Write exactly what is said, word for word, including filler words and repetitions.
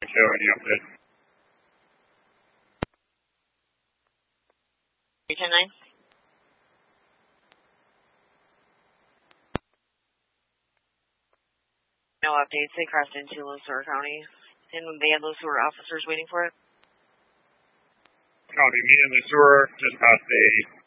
show any update. three ten nine. No updates. They crossed into LeSueur County. And they had LeSueur officers waiting for it. Copy. Me and LeSueur just past the